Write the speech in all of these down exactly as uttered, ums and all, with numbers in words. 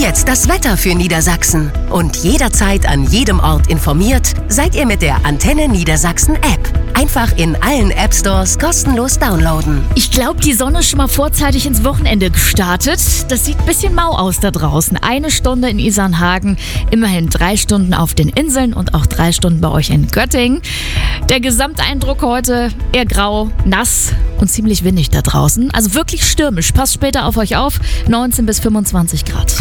jetzt das Wetter für Niedersachsen. Und jederzeit an jedem Ort informiert seid ihr mit der Antenne Niedersachsen App. Einfach in allen App Stores kostenlos downloaden. Ich glaube, die Sonne ist schon mal vorzeitig ins Wochenende gestartet. Das sieht ein bisschen mau aus da draußen. Eine Stunde in Isernhagen, immerhin drei Stunden auf den Inseln und auch drei Stunden bei euch in Göttingen. Der Gesamteindruck heute eher grau, nass und ziemlich windig da draußen. Also wirklich stürmisch. Passt später auf euch auf. neunzehn bis fünfundzwanzig Grad.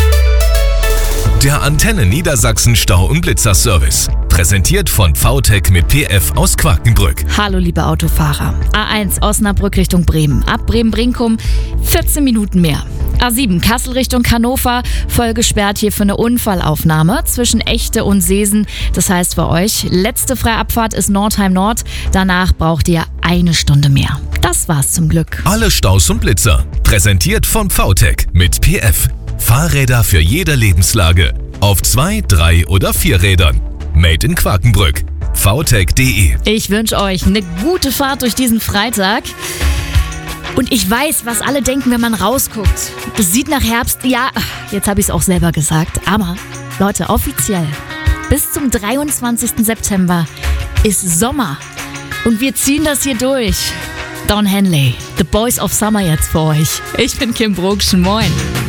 Der Antenne Niedersachsen Stau- und Blitzerservice. Präsentiert von V T E C mit P F aus Quakenbrück. Hallo liebe Autofahrer. A eins Osnabrück Richtung Bremen. Ab Bremen-Brinkum vierzehn Minuten mehr. A sieben Kassel Richtung Hannover. Voll gesperrt hier für eine Unfallaufnahme zwischen Echte und Seesen. Das heißt für euch, letzte Freiabfahrt ist Nordheim Nord. Danach braucht ihr eine Stunde mehr. Das war's zum Glück. Alle Staus und Blitzer. Präsentiert von V T E C mit P F. Fahrräder für jede Lebenslage. Auf zwei, drei oder vier Rädern. Made in Quakenbrück. v t e c punkt d e. Ich wünsche euch eine gute Fahrt durch diesen Freitag. Und ich weiß, was alle denken, wenn man rausguckt. Es sieht nach Herbst, ja, jetzt habe ich es auch selber gesagt. Aber Leute, offiziell, bis zum dreiundzwanzigsten September ist Sommer. Und wir ziehen das hier durch. Don Henley, The Boys of Summer jetzt für euch. Ich bin Kim Brugschen, moin.